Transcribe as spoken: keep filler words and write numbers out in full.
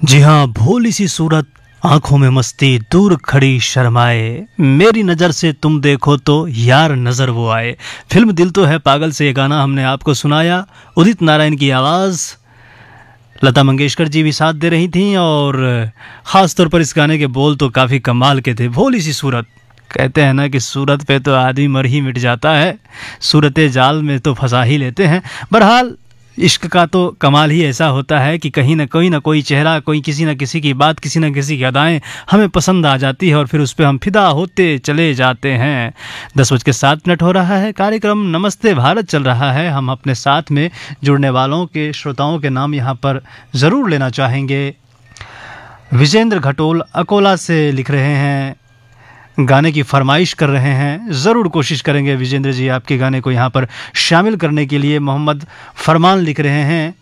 जी हाँ, भोली सी सूरत, आंखों में मस्ती, दूर खड़ी शर्माए, मेरी नज़र से तुम देखो तो यार नज़र वो आए। फिल्म दिल तो है पागल से ये गाना हमने आपको सुनाया। उदित नारायण की आवाज़, लता मंगेशकर जी भी साथ दे रही थीं और ख़ास तौर पर इस गाने के बोल तो काफ़ी कमाल के थे। भोली सी सूरत, कहते हैं ना कि सूरत पे तो आदमी मर ही मिट जाता है, सूरते जाल में तो फंसा ही लेते हैं। बहरहाल इश्क का तो कमाल ही ऐसा होता है कि कहीं ना कोई ना कोई चेहरा, कोई किसी न किसी की बात, किसी न किसी की अदाएं हमें पसंद आ जाती है और फिर उस पर हम फिदा होते चले जाते हैं। दस बज के सात मिनट हो रहा है, कार्यक्रम नमस्ते भारत चल रहा है। हम अपने साथ में जुड़ने वालों के श्रोताओं के नाम यहाँ पर ज़रूर लेना चाहेंगे। विजेंद्र घटोल अकोला से लिख रहे हैं, गाने की फरमाइश कर रहे हैं। ज़रूर कोशिश करेंगे विजेंद्र जी आपके गाने को यहाँ पर शामिल करने के लिए। मोहम्मद फरमान लिख रहे हैं,